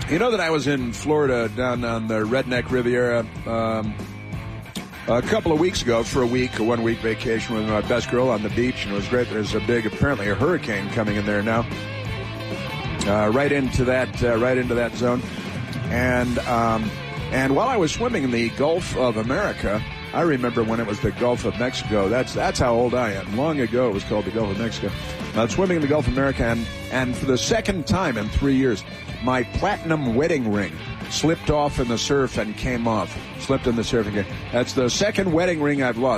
You know that I was in Florida down on the Redneck Riviera a couple of weeks ago for a 1-week vacation with my best girl on the beach, and it was great. There's apparently a hurricane coming in there now, right into that zone. And while I was swimming in the Gulf of America, I remember when it was the Gulf of Mexico. That's how old I am. Long ago, it was called the Gulf of Mexico. Swimming in the Gulf of America, and for the second time in 3 years, my platinum wedding ring slipped off in the surf and came off. Slipped in the surf and came. That's the second wedding ring I've lost.